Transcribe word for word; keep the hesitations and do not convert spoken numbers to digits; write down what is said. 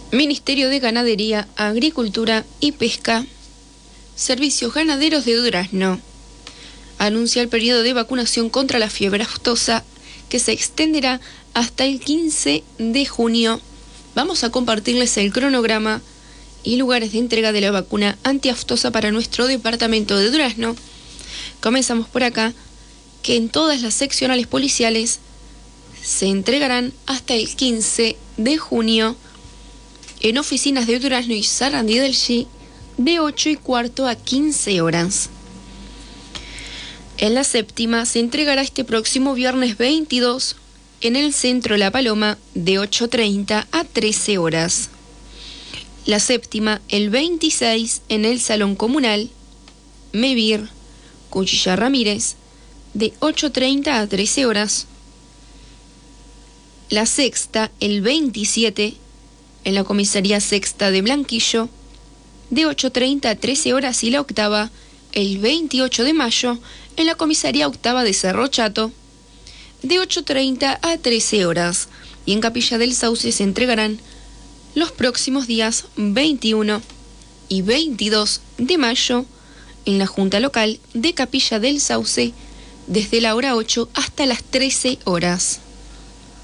Ministerio de Ganadería, Agricultura y Pesca, Servicios Ganaderos de Durazno, anuncia el periodo de vacunación contra la fiebre aftosa que se extenderá hasta el quince de junio. Vamos a compartirles el cronograma y lugares de entrega de la vacuna antiaftosa para nuestro departamento de Durazno. Comenzamos por acá, que en todas las seccionales policiales se entregarán hasta el quince de junio en oficinas de Durazno y Sarandí del Chi de ocho y cuarto a quince horas. En la séptima se entregará este próximo viernes veintidós en el Centro La Paloma de ocho treinta a trece horas. La séptima el veintiséis en el Salón Comunal Mevir, Cuchilla Ramírez, de ocho treinta a trece horas. La sexta el veintisiete en la Comisaría Sexta de Blanquillo, de ocho treinta a trece horas, y la octava el veintiocho de mayo en la Comisaría Octava de Cerro Chato, de ocho treinta a trece horas. Y en Capilla del Sauce se entregarán los próximos días veintiuno y veintidós de mayo en la Junta Local de Capilla del Sauce, desde la hora ocho hasta las trece horas.